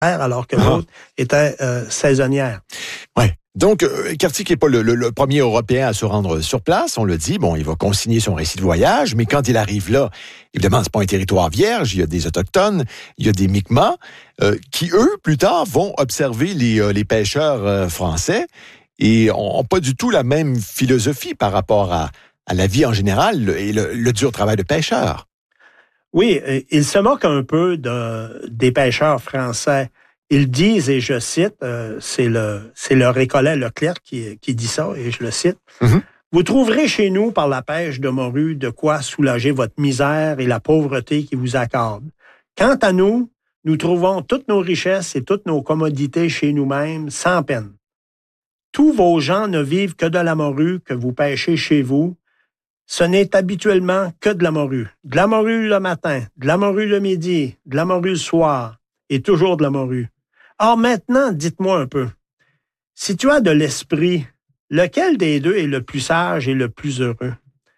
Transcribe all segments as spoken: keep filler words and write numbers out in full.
alors que l'autre était euh, saisonnière. Oui. Donc, euh, Cartier qui n'est pas le, le, le premier Européen à se rendre sur place, on le dit, bon, il va consigner son récit de voyage, mais quand il arrive là, évidemment, c'est pas un territoire vierge, il y a des Autochtones, il y a des Mi'kmaq, euh, qui, eux, plus tard, vont observer les, euh, les pêcheurs euh, français et n'ont pas du tout la même philosophie par rapport à, à la vie en général et le, le dur travail de pêcheur. Oui, ils se moquent un peu de, des pêcheurs français. Ils disent, et je cite, euh, c'est le c'est le Récollet Leclerc qui, qui dit ça, et je le cite, mm-hmm. « Vous trouverez chez nous, par la pêche de morue, de quoi soulager votre misère et la pauvreté qui vous accorde. Quant à nous, nous trouvons toutes nos richesses et toutes nos commodités chez nous-mêmes, sans peine. Tous vos gens ne vivent que de la morue que vous pêchez chez vous. Ce n'est habituellement que de la morue. De la morue le matin, de la morue le midi, de la morue le soir, et toujours de la morue. Or maintenant, dites-moi un peu, si tu as de l'esprit, lequel des deux est le plus sage et le plus heureux?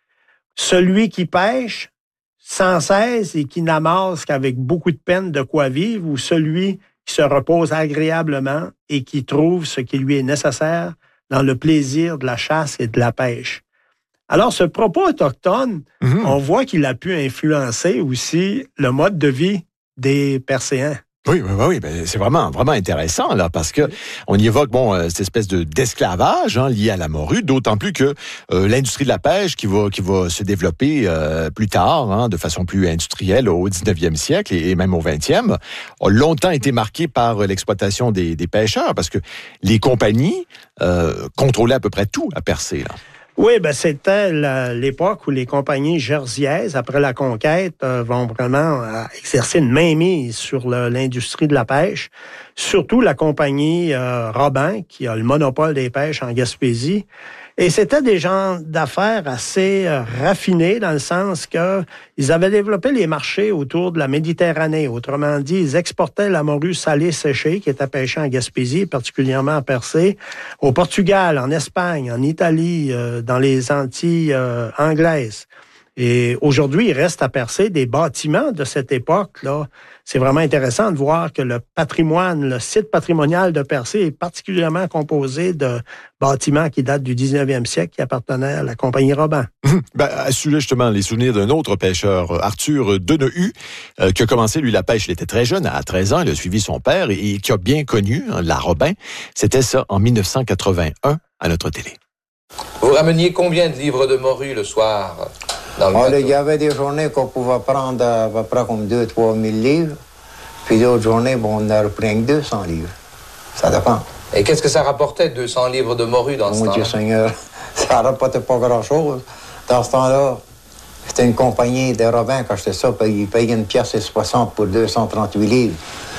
Celui qui pêche sans cesse et qui n'amasse qu'avec beaucoup de peine de quoi vivre, ou celui qui se repose agréablement et qui trouve ce qui lui est nécessaire dans le plaisir de la chasse et de la pêche? Alors, ce propos autochtone, mmh. on voit qu'il a pu influencer aussi le mode de vie des Perséens. Oui, oui, oui, ben c'est vraiment, vraiment intéressant là, parce que on y évoque bon euh, cette espèce de d'esclavage hein, lié à la morue, d'autant plus que euh, l'industrie de la pêche qui va qui va se développer euh, plus tard, hein, de façon plus industrielle au dix-neuvième siècle et, et même au vingtième, a longtemps été marquée par l'exploitation des, des pêcheurs, parce que les compagnies euh, contrôlaient à peu près tout à Percé là. Oui, ben c'était la, l'époque où les compagnies jersiaises, après la conquête, euh, vont vraiment euh, exercer une mainmise sur le, l'industrie de la pêche. Surtout la compagnie euh, Robin, qui a le monopole des pêches en Gaspésie. Et c'était des gens d'affaires assez euh, raffinés, dans le sens que ils avaient développé les marchés autour de la Méditerranée. Autrement dit, ils exportaient la morue salée séchée qui était pêchée en Gaspésie, particulièrement à Percé, au Portugal, en Espagne, en Italie, euh, dans les Antilles euh, anglaises. Et aujourd'hui, il reste à Percé des bâtiments de cette époque-là. C'est vraiment intéressant de voir que le patrimoine, le site patrimonial de Percé est particulièrement composé de bâtiments qui datent du dix-neuvième siècle, qui appartenaient à la compagnie Robin. Mmh. Ben, à ce sujet, justement, les souvenirs d'un autre pêcheur, Arthur Denehue, euh, qui a commencé, lui, la pêche, il était très jeune, à treize ans, il a suivi son père et, et qui a bien connu hein, la Robin. C'était ça en dix-neuf cent quatre-vingt-un à notre télé. Vous rameniez combien de livres de morue le soir? Oh, il y avait des journées qu'on pouvait prendre à peu près comme deux à trois mille livres. Puis d'autres journées, bon, on a repris que deux cents livres. Ça dépend. Et qu'est-ce que ça rapportait, deux cents livres de morue dans oh, ce temps-là? Mon Dieu Seigneur, ça rapportait pas grand-chose. Dans ce temps-là, c'était une compagnie de Robin, quand j'étais ça, ils payaient une pièce et soixante pour deux cent trente-huit livres.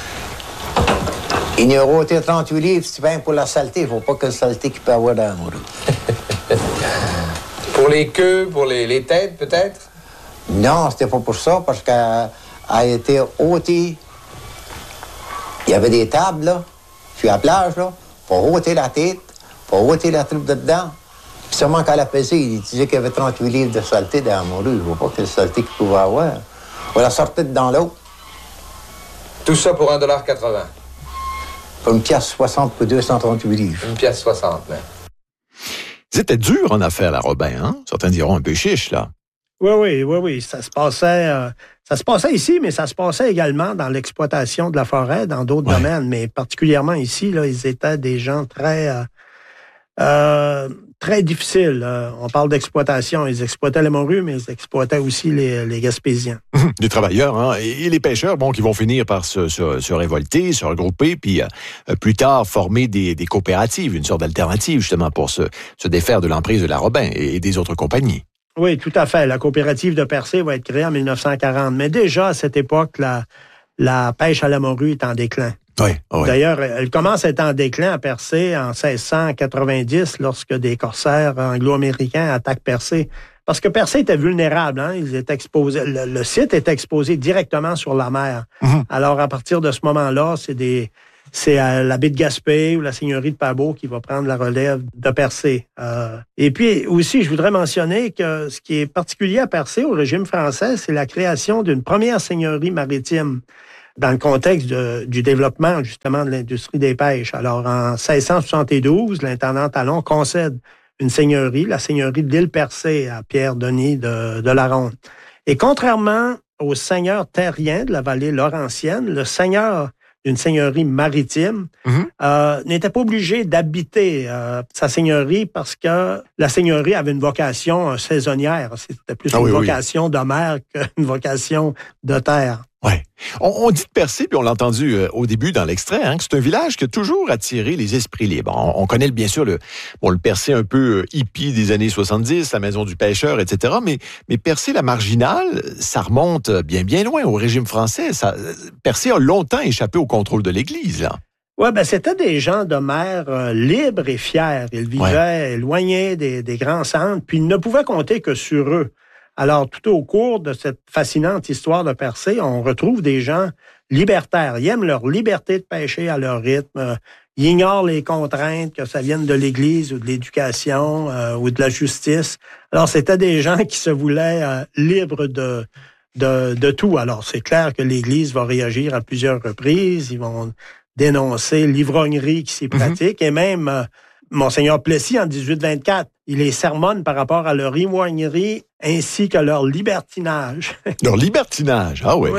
Il y a ôté trente-huit livres, si tu payes pour la saleté. Il ne faut pas que le saleté qu'il peut avoir dans la morue. Pour les queues, pour les, les têtes, peut-être? Non, c'était pas pour ça, parce qu'elle a été ôtée. Il y avait des tables, là, sur la plage, là, pour ôter la tête, pour ôter la troupe de dedans. Puis seulement qu'elle a pesé, il disait qu'il y avait trente-huit livres de saleté dans la morue. Je ne vois pas quelle saleté qu'il pouvait avoir. On la sortait dans l'eau. Tout ça pour un dollar quatre-vingts? Pour une pièce soixante pour deux cent trente-huit livres. Une pièce soixante, mais... C'était dur en affaires, la Robin, hein? Certains diront un peu chiche, là. Oui, oui, oui, oui. Ça se passait, euh, ça se passait ici, mais ça se passait également dans l'exploitation de la forêt, dans d'autres ouais. domaines, mais particulièrement ici, là, ils étaient des gens très, euh, euh, très difficiles. Euh, on parle d'exploitation. Ils exploitaient les morues, mais ils exploitaient aussi les, les Gaspésiens. Des travailleurs, hein? Et, et les pêcheurs, bon, qui vont finir par se, se, se révolter, se regrouper, puis euh, plus tard former des, des coopératives, une sorte d'alternative, justement, pour se, se défaire de l'emprise de la Robin et, et des autres compagnies. Oui, tout à fait. La coopérative de Percé va être créée en dix-neuf cent quarante. Mais déjà, à cette époque, la, la pêche à la morue est en déclin. Oui, oui. D'ailleurs, elle commence à être en déclin à Percé en seize cent quatre-vingt-dix, lorsque des corsaires anglo-américains attaquent Percé. Parce que Percé était vulnérable, hein? Ils étaient exposés, le, le site était exposé directement sur la mer. Mm-hmm. Alors, à partir de ce moment-là, c'est des... C'est euh, la baie de Gaspé ou la seigneurie de Pabot qui va prendre la relève de Percé. Euh, et puis aussi, je voudrais mentionner que ce qui est particulier à Percé, au régime français, c'est la création d'une première seigneurie maritime. dans le contexte de, du développement, justement, de l'industrie des pêches. Alors, en seize cent soixante-douze, l'intendant Talon concède une seigneurie, la seigneurie de l'île Percée, à Pierre-Denis de, de la Ronde. Et contrairement au seigneur terrien de la vallée laurentienne, le seigneur d'une seigneurie maritime mm-hmm. euh, n'était pas obligé d'habiter euh, sa seigneurie parce que la seigneurie avait une vocation euh, saisonnière. C'était plus ah, une oui, vocation oui. de mer qu'une vocation de terre. Ouais. On, on dit de Percé, puis on l'a entendu euh, au début dans l'extrait, hein, que c'est un village qui a toujours attiré les esprits libres. On, on connaît bien sûr le, bon, le Percé un peu euh, hippie des années soixante-dix, la maison du pêcheur, et cetera. Mais, mais Percé, la marginale, ça remonte bien, bien loin au régime français. Ça, Percé a longtemps échappé au contrôle de l'Église, là. Oui, ben c'était des gens de mer euh, libres et fiers. Ils vivaient ouais. éloignés des, des grands centres, puis ils ne pouvaient compter que sur eux. Alors, tout au cours de cette fascinante histoire de Percé, on retrouve des gens libertaires. Ils aiment leur liberté de pêcher à leur rythme. Ils ignorent les contraintes, que ça vienne de l'Église ou de l'éducation euh, ou de la justice. Alors, c'était des gens qui se voulaient euh, libres de, de, de tout. Alors, c'est clair que l'Église va réagir à plusieurs reprises. Ils vont dénoncer l'ivrognerie qui s'y pratique. Mm-hmm. Et même euh, Monseigneur Plessis, en dix-huit vingt-quatre, il les sermonne par rapport à leur ivrognerie ainsi que leur libertinage. Leur libertinage, ah oui. oui.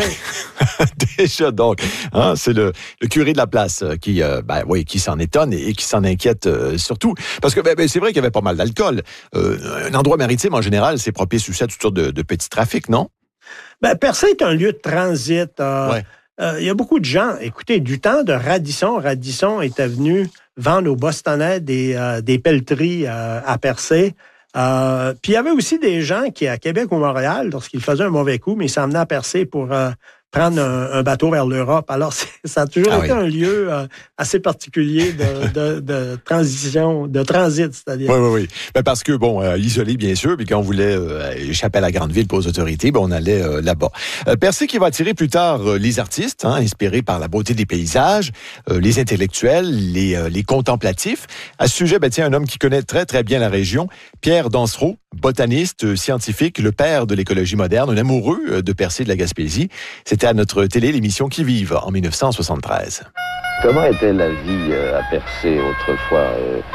Déjà donc, hein, c'est le, le curé de la place qui, euh, ben oui, qui s'en étonne et, et qui s'en inquiète euh, surtout. Parce que ben, ben, c'est vrai qu'il y avait pas mal d'alcool. Euh, un endroit maritime, en général, c'est propice aussi à toutes sortes de, de petits trafics, non? Ben, Percé est un lieu de transit. Euh, ouais. euh, il y a beaucoup de gens. Écoutez, du temps de Radisson, Radisson était venu vendre aux Bostonnais des, euh, des pelleteries euh, à Percé. Euh, puis il y avait aussi des gens qui, à Québec ou Montréal, lorsqu'ils faisaient un mauvais coup, mais ils s'emmenaient à Percé pour euh, prendre un, un bateau vers l'Europe. Alors, c'est, ça a toujours ah été oui. un lieu euh, assez particulier de, de, de transition, de transit, c'est-à-dire. Oui, oui, oui. Ben parce que, bon, euh, isolé, bien sûr, puis quand on voulait euh, échapper à la grande ville pour les autorités, ben on allait euh, là-bas. Euh, Percé qui va attirer plus tard euh, les artistes, hein, inspirés par la beauté des paysages, euh, les intellectuels, les, euh, les contemplatifs. À ce sujet, ben tiens, un homme qui connaît très, très bien la région, Pierre Dansereau, botaniste, scientifique, le père de l'écologie moderne, un amoureux de Percé de la Gaspésie. C'était à notre télé, l'émission Qui vive, en dix-neuf cent soixante-treize. Comment était la vie à Percé autrefois?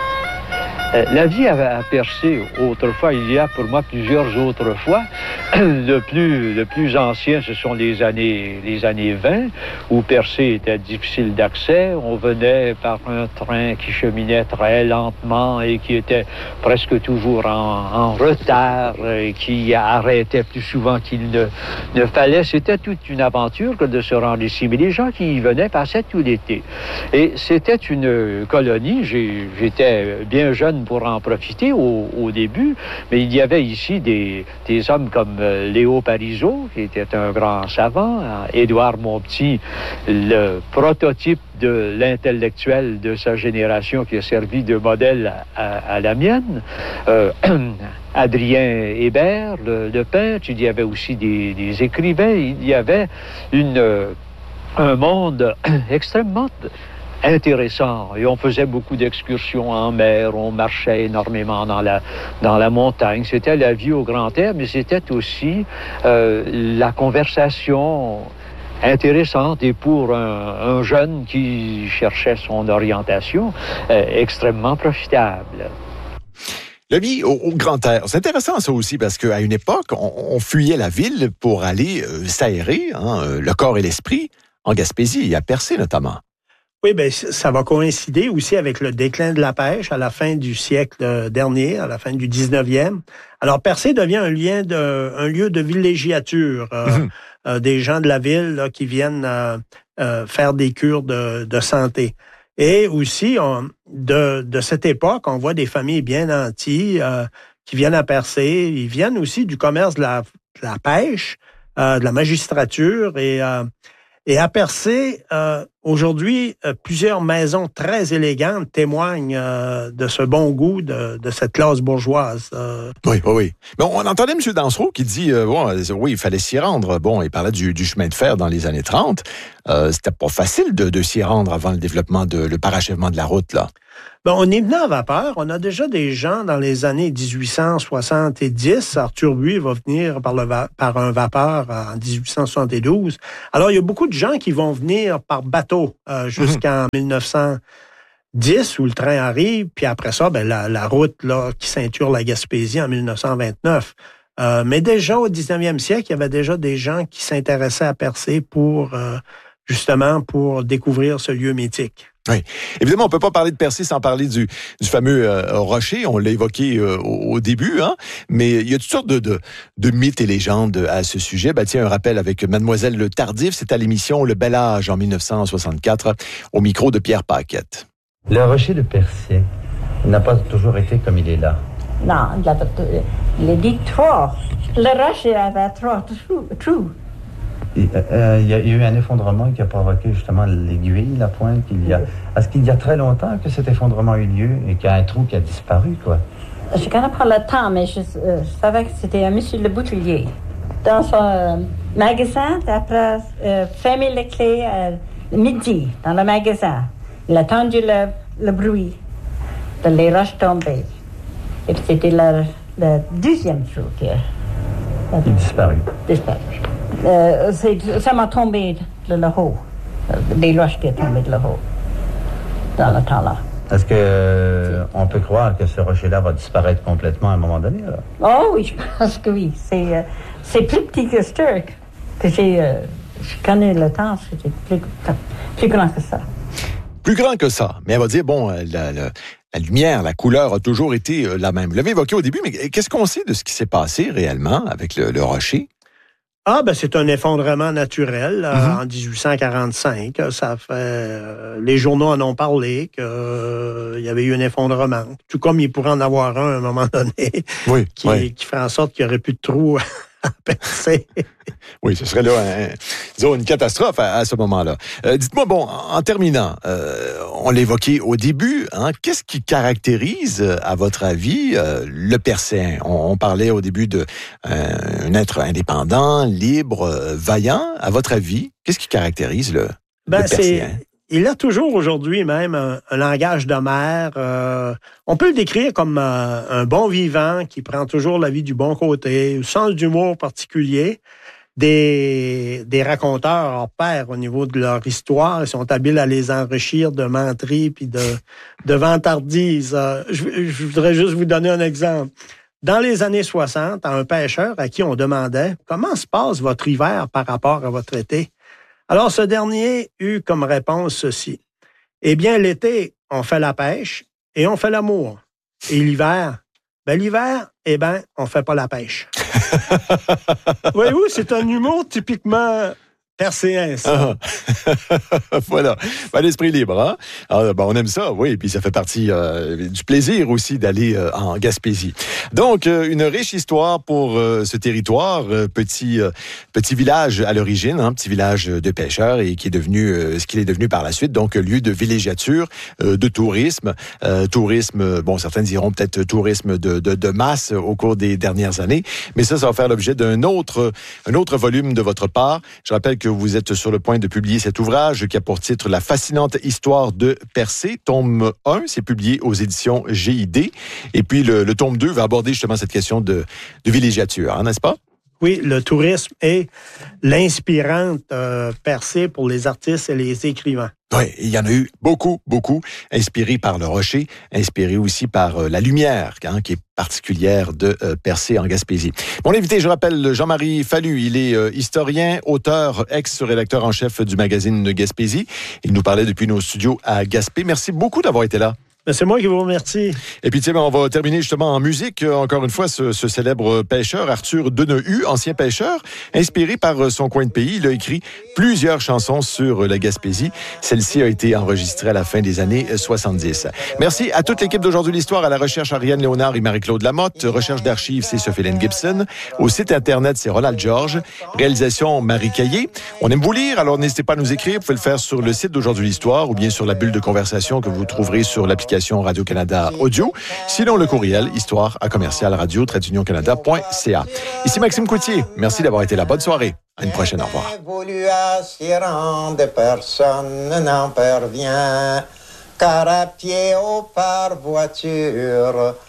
Euh, la vie à, à Percé autrefois, il y a pour moi plusieurs autres fois. Le plus, le plus ancien, ce sont les années, les années vingt, où Percé était difficile d'accès. On venait par un train qui cheminait très lentement et qui était presque toujours en, en retard, et qui arrêtait plus souvent qu'il ne, ne fallait. C'était toute une aventure que de se rendre ici. Mais les gens qui y venaient passaient tout l'été. Et c'était une colonie. J'ai, j'étais bien jeune pour en profiter au, au début, mais il y avait ici des, des hommes comme euh, Léo Parizeau, qui était un grand savant, hein, Édouard Montpetit, le prototype de l'intellectuel de sa génération qui a servi de modèle à, à la mienne, euh, Adrien Hébert, le, le peintre, il y avait aussi des, des écrivains, il y avait une, euh, un monde extrêmement intéressant. Et on faisait beaucoup d'excursions en mer, on marchait énormément dans la, dans la montagne. C'était la vie au grand air, mais c'était aussi euh, la conversation intéressante et pour un, un jeune qui cherchait son orientation, euh, extrêmement profitable. La vie au, au grand air, c'est intéressant ça aussi parce qu'à une époque, on, on fuyait la ville pour aller euh, s'aérer, hein, le corps et l'esprit, en Gaspésie, à Percé notamment. Oui, bien, ça va coïncider aussi avec le déclin de la pêche à la fin du siècle dernier, à la fin du dix-neuvième. Alors, Percé devient un, lien de, un lieu de villégiature. Euh, mmh. euh, des gens de la ville là, qui viennent euh, euh, faire des cures de, de santé. Et aussi, on, de, de cette époque, on voit des familles bien nanties euh, qui viennent à Percé. Ils viennent aussi du commerce de la, de la pêche, euh, de la magistrature. Et, euh, et à Percé, euh, aujourd'hui, euh, plusieurs maisons très élégantes témoignent euh, de ce bon goût de, de cette classe bourgeoise. Euh. Oui, oui, oui. Bon, on entendait M. Dansereau qui dit, euh, bon, oui, il fallait s'y rendre. Bon, il parlait du, du chemin de fer dans les années trente. Euh, c'était pas facile de, de s'y rendre avant le développement, de, le parachèvement de la route, là. Ben, on est venu à vapeur. On a déjà des gens dans les années dix-huit cent soixante-dix. Arthur Buis va venir par, le va- par un vapeur en dix-huit cent soixante-douze. Alors, il y a beaucoup de gens qui vont venir par bateau euh, jusqu'en mm-hmm. dix-neuf cent dix, où le train arrive. Puis après ça, ben, la, la route là, qui ceinture la Gaspésie en dix-neuf cent vingt-neuf. Euh, mais déjà au dix-neuvième siècle, il y avait déjà des gens qui s'intéressaient à Percé pour, euh, justement, pour découvrir ce lieu mythique. Oui. Évidemment, on peut pas parler de Percé sans parler du, du fameux euh, rocher. On l'a évoqué euh, au, au début, hein. Mais il y a toutes sortes de, de, de mythes et légendes à ce sujet. Ben, tiens, un rappel avec Mademoiselle Le Tardif. C'est à l'émission Le Bel Âge en dix-neuf cent soixante-quatre, au micro de Pierre Paquette. Le rocher de Percé n'a pas toujours été comme il est là. Non, il a, il a dit trois. Le rocher avait trois trous. trous. Il, euh, il, y a, il y a eu un effondrement qui a provoqué justement l'aiguille, la pointe. Il y a, est-ce qu'il y a très longtemps que cet effondrement a eu lieu et qu'il y a un trou qui a disparu, quoi? Je ne connais pas le temps, mais je, euh, je savais que c'était un monsieur Le Boutillier. Dans son euh, magasin, après euh, fermer les clés à midi, dans le magasin, il a entendu le, le bruit de les roches tombées. Et puis c'était le, le deuxième trou qui a Il disparu. disparu. Euh, c'est, ça m'a tombé de le haut, des roches qui sont tombées de le haut, dans le temps-là. Est-ce que euh, on peut croire que ce rocher-là va disparaître complètement à un moment donné, là? Oh oui, je pense que oui. C'est, euh, c'est plus petit que Sturck, que j'ai, euh, je connais le temps, c'était plus, plus grand que ça. Plus grand que ça. Mais elle va dire, bon, la, la, la lumière, la couleur a toujours été la même. Vous l'avez évoqué au début, mais qu'est-ce qu'on sait de ce qui s'est passé réellement avec le, le rocher? Ah, ben c'est un effondrement naturel euh, mm-hmm. en dix-huit cent quarante-cinq. Ça fait, euh, les journaux en ont parlé qu'il euh, y avait eu un effondrement. Tout comme il pourrait en avoir un à un moment donné, oui, qui, oui. qui ferait en sorte qu'il n'y aurait plus de trous à percer. Oui, ce serait là un, disons, une catastrophe à, à ce moment-là. Euh, dites-moi, bon, en terminant, euh, on l'évoquait au début, hein, qu'est-ce qui caractérise, à votre avis, euh, le Percéen? On, on parlait au début d'un euh, être indépendant, libre, euh, vaillant. À votre avis, qu'est-ce qui caractérise le, ben, le Percéen? Il a toujours aujourd'hui même un, un langage de mer. Euh, on peut le décrire comme euh, un bon vivant qui prend toujours la vie du bon côté, un sens d'humour particulier. Des, des raconteurs hors pair au niveau de leur histoire. Ils sont habiles à les enrichir de menteries puis de, de vantardises. Euh, je, je voudrais juste vous donner un exemple. Dans les années soixante, un pêcheur à qui on demandait « Comment se passe votre hiver par rapport à votre été? » Alors, ce dernier eut comme réponse ceci. « Eh bien, l'été, on fait la pêche et on fait l'amour. Et l'hiver, ben l'hiver, eh bien, on fait pas la pêche. » Voyez-vous, c'est un humour typiquement percéen, ça. Ah. Voilà. Ben, l'esprit libre, hein? Alors, ben, on aime ça, oui. Et puis, ça fait partie euh, du plaisir aussi d'aller euh, en Gaspésie. Donc, euh, une riche histoire pour euh, ce territoire. Euh, petit, euh, petit village à l'origine, hein, petit village de pêcheurs et qui est devenu euh, ce qu'il est devenu par la suite. Donc, lieu de villégiature, euh, de tourisme. Euh, tourisme, bon, certains diront peut-être tourisme de, de, de masse au cours des dernières années. Mais ça, ça va faire l'objet d'un autre, un autre volume de votre part. Je rappelle que vous êtes sur le point de publier cet ouvrage qui a pour titre « La fascinante histoire de Percé », tome un, c'est publié aux éditions G I D. Et puis le, le tome deux va aborder justement cette question de, de villégiature, hein, n'est-ce pas? Oui, le tourisme est l'inspirante euh, Percé pour les artistes et les écrivains. Oui, il y en a eu beaucoup, beaucoup, inspirés par le rocher, inspirés aussi par euh, la lumière, hein, qui est particulière de euh, Percé en Gaspésie. Mon invité, je rappelle, Jean-Marie Fallu, il est euh, historien, auteur, ex-rédacteur en chef du magazine de Gaspésie. Il nous parlait depuis nos studios à Gaspé. Merci beaucoup d'avoir été là. C'est moi qui vous remercie. Et puis, tiens, on va terminer justement en musique. Encore une fois, ce, ce célèbre pêcheur, Arthur Deneu, ancien pêcheur, inspiré par son coin de pays, il a écrit plusieurs chansons sur la Gaspésie. Celle-ci a été enregistrée à la fin des années soixante-dix. Merci à toute l'équipe d'Aujourd'hui l'Histoire, à la recherche Ariane Léonard et Marie-Claude Lamotte, recherche d'archives, c'est Sophie-Hélène Gibson, au site Internet, c'est Ronald Georges, réalisation Marie Caillé. On aime vous lire, alors n'hésitez pas à nous écrire. Vous pouvez le faire sur le site d'Aujourd'hui l'Histoire ou bien sur la bulle de conversation que vous trouverez sur l'application Radio-Canada Audio. Sinon, le courriel, histoire à commercial radio trait union canada point c a. Ici Maxime Coutier. Merci d'avoir été là. Bonne soirée. À une prochaine. Au revoir. L'évolution de personne n'en parvient, car à pied ou par voiture,